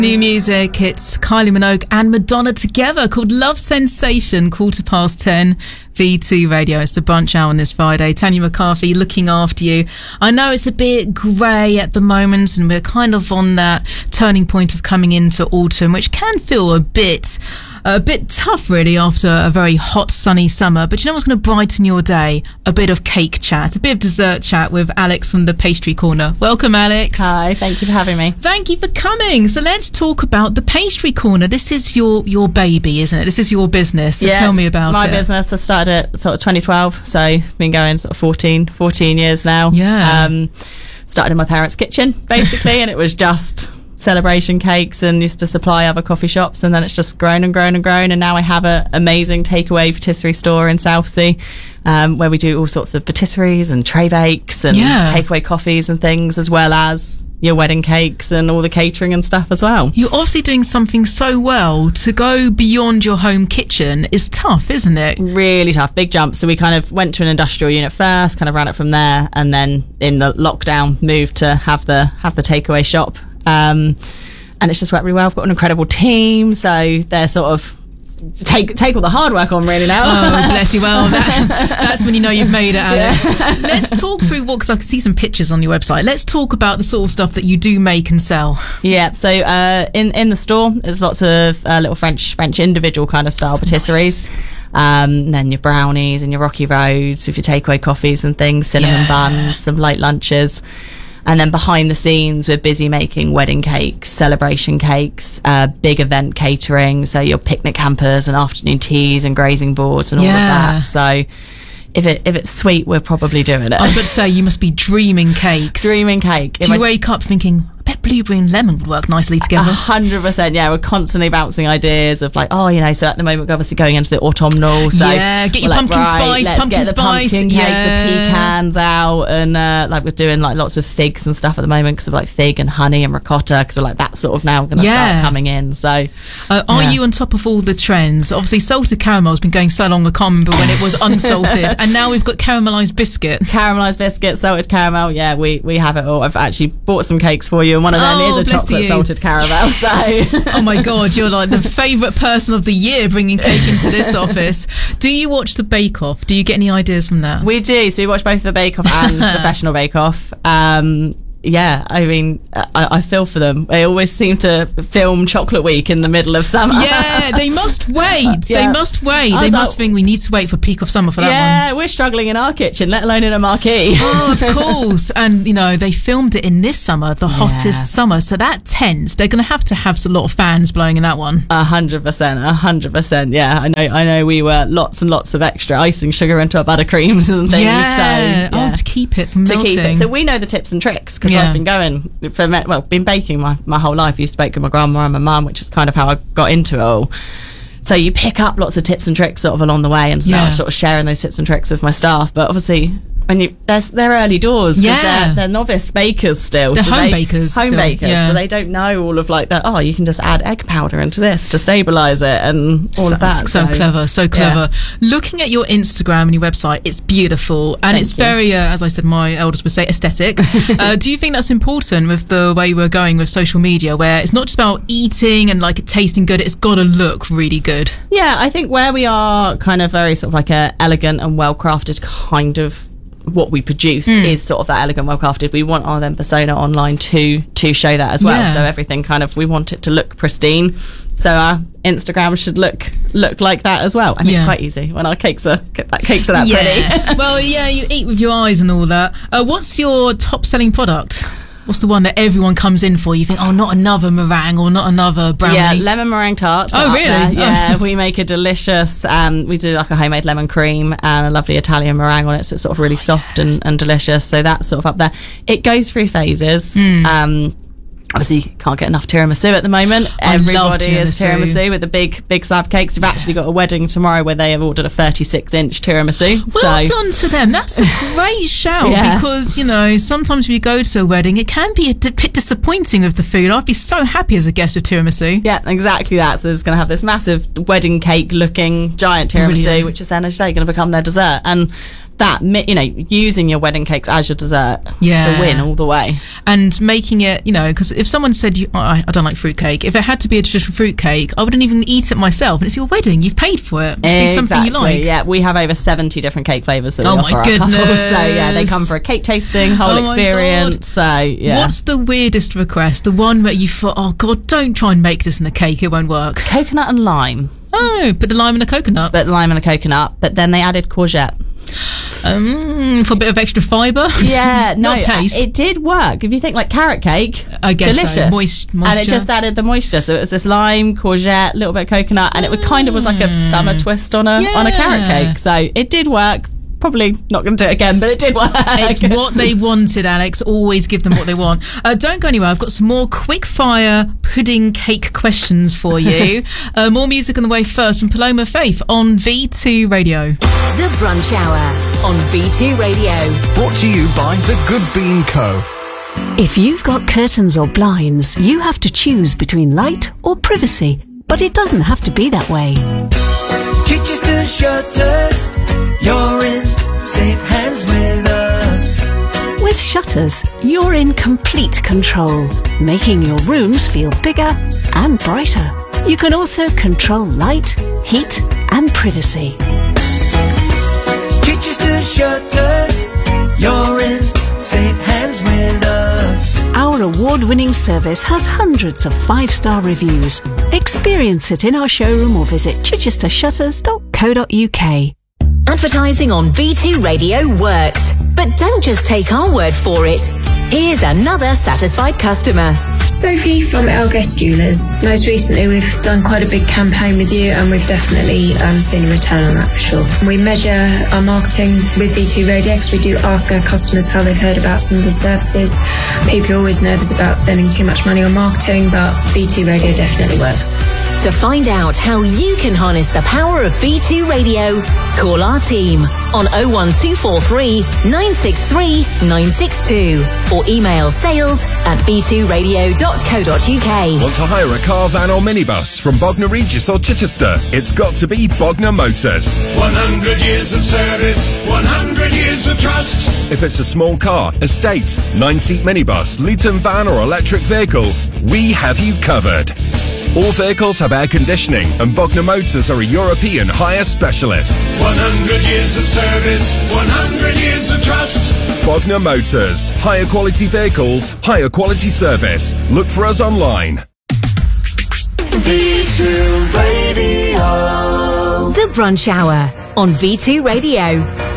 New music, it's Kylie Minogue and Madonna together called Love Sensation, 10:15, V2 Radio. It's the brunch hour on this Friday. Tanya McCarthy looking after you. I know it's a bit grey at the moment and we're kind of on that turning point of coming into autumn, which can feel a bit tough really after a very hot sunny summer, but you know what's going to brighten your day? A bit of cake chat, a bit of dessert chat with Alex from the Pastry Corner. Welcome, Alex. Hi, thank you for having me. Thank you for coming. So let's talk about the Pastry Corner. This is your baby, isn't it? This is your business, so tell me about it. My business. I started it sort of 2012, so been going sort of 14 years now. Yeah. Started in my parents' kitchen basically and it was just celebration cakes and used to supply other coffee shops, and then it's just grown and grown and grown, and now I have an amazing takeaway patisserie store in Southsea where we do all sorts of patisseries and tray bakes and takeaway coffees and things, as well as your wedding cakes and all the catering and stuff as well. You're obviously doing something so well. To go beyond your home kitchen is tough, isn't it? Really tough, big jump. So we kind of went to an industrial unit first, kind of ran it from there, and then in the lockdown moved to have the takeaway shop. And it's just worked really well. I've got an incredible team, so they're sort of take all the hard work on really now. Oh, bless you. Well, that's when you know you've made it, Alice. Yeah. Let's talk through because I can see some pictures on your website. Let's talk about the sort of stuff that you do make and sell. Yeah, so in the store there's lots of little French individual kind of style patisseries. Nice. Then your brownies and your Rocky Roads with your takeaway coffees and things, cinnamon buns, some light lunches. And then behind the scenes, we're busy making wedding cakes, celebration cakes, big event catering. So your picnic hampers and afternoon teas and grazing boards and all of that. So if it's sweet, we're probably doing it. I was about to say, you must be dreaming cakes. Dreaming cake. Do you wake up thinking, I bet blueberry and lemon would work nicely together? 100%, yeah. We're constantly bouncing ideas of like, so at the moment we're obviously going into the autumnal. So get your pumpkin spice, pumpkin pumpkin cakes, the pecans out, and we're doing like lots of figs and stuff at the moment because of like fig and honey and ricotta, because we're like that's sort of now going to start coming in. So are you on top of all the trends? Obviously salted caramel has been going so long, I can't remember when it was unsalted, and now we've got caramelised biscuit, salted caramel. Yeah, we have it all. I've actually bought some cakes for you, and one of them is a chocolate salted caramel. So oh my god, you're like the favourite person of the year bringing cake into this office. Do you watch the Bake Off? Do you get any ideas from that? We do. So we watch both the Bake Off and Professional Bake Off. Yeah, I mean, I feel for them. They always seem to film Chocolate Week in the middle of summer. Yeah, they must wait. They must wait. They must think we need to wait for peak of summer for that one. Yeah, we're struggling in our kitchen, let alone in a marquee. Oh, of course. And, they filmed it in this summer, the hottest summer. So that tends, they're going to have a lot of fans blowing in that one. 100%. Yeah, I know we were lots and lots of extra icing sugar into our buttercreams and things. Yeah. So, to keep it from melting. So we know the tips and tricks, because I've been baking my whole life. I used to bake with my grandma and my mum, which is kind of how I got into it all. So you pick up lots of tips and tricks sort of along the way, and so now I'm sort of sharing those tips and tricks with my staff. But obviously, when they're early doors, because they're novice bakers still. They're home bakers. So they don't know all of like that. Oh, you can just add egg powder into this to stabilise it and all of that. So clever. Yeah. Looking at your Instagram and your website, it's beautiful, and it's very, as I said, my elders would say, aesthetic. Do you think that's important with the way we're going with social media, where it's not just about eating and like it tasting good, it's got to look really good? Yeah, I think where we are kind of very sort of like a elegant and well-crafted kind of what we produce is sort of that elegant, well crafted. We want our then persona online to show that as well. So everything kind of, we want it to look pristine. So our Instagram should look like that as well. And it's quite easy when our cakes are that pretty. Well, you eat with your eyes and all that. What's your top selling product? What's the one that everyone comes in for? You think, not another meringue or not another brownie? Yeah, lemon meringue tarts. Oh, really? Yeah, we make a delicious, we do like a homemade lemon cream and a lovely Italian meringue on it, so it's sort of really soft and delicious. So that's sort of up there. It goes through phases. Obviously, can't get enough tiramisu at the moment. Everybody is tiramisu with the big slab cakes. We've actually got a wedding tomorrow where they have ordered a 36-inch tiramisu. Well done to them. That's a great shout because, sometimes when you go to a wedding, it can be a bit disappointing with the food. I'd be so happy as a guest with tiramisu. Yeah, exactly that. So they're just going to have this massive wedding cake-looking giant tiramisu, which is then, as you say, going to become their dessert. And that, you know, using your wedding cakes as your dessert to win all the way. And making it, you know, because if someone said, I don't like fruitcake, if it had to be a traditional fruitcake, I wouldn't even eat it myself. And it's your wedding, you've paid for it. It should be something you like. Yeah, we have over 70 different cake flavours that we offer our couples. So yeah, they come for a cake tasting, whole experience. So yeah. What's the weirdest request? The one where you thought, oh God, don't try and make this in a cake, it won't work. Coconut and lime. Oh, put the lime in the coconut. But then they added courgette. For a bit of extra fibre. Yeah, no, not taste. It did work. If you think like carrot cake, I guess delicious, so. Moisture, and it just added the moisture. So it was this lime, courgette, a little bit of coconut, and it kind of was like a summer twist on a carrot cake. So it did work. Probably not going to do it again, but it did work. It's what they wanted, Alex. Always give them what they want. Don't go anywhere. I've got some more quick fire pudding cake questions for you. More music on the way first from Paloma Faith on V2 Radio. The Brunch Hour on V2 Radio. Brought to you by The Good Bean Co. If you've got curtains or blinds, you have to choose between light or privacy. But it doesn't have to be that way. Chichester Shutters, you're in safe hands with us. With Shutters, you're in complete control, making your rooms feel bigger and brighter. You can also control light, heat and privacy. Chichester Shutters, you're in safe hands with us. Our award-winning service has hundreds of 5-star reviews. Experience it in our showroom or visit chichestershutters.co.uk. Advertising on V2 Radio works, but don't just take our word for it. Here's another satisfied customer. Sophie from Elguest Jewellers. Most recently we've done quite a big campaign with you and we've definitely seen a return on that for sure. We measure our marketing with V2 Radio because we do ask our customers how they've heard about some of the services. People are always nervous about spending too much money on marketing, but V2 Radio definitely works. To find out how you can harness the power of V2 Radio, call our team on 01243 963 962 or email sales@v2radio.co.uk. Want to hire a car, van or minibus from Bognor Regis or Chichester? It's got to be Bognor Motors. 100 years of service, 100 years of trust. If it's a small car, estate, 9-seat minibus, Luton van or electric vehicle, we have you covered. All vehicles have air conditioning and Bognor Motors are a European hire specialist. 100 years of service, 100 years of trust. Bognor Motors. Higher quality vehicles, higher quality service. Look for us online. V2 Radio. The Brunch Hour on V2 Radio.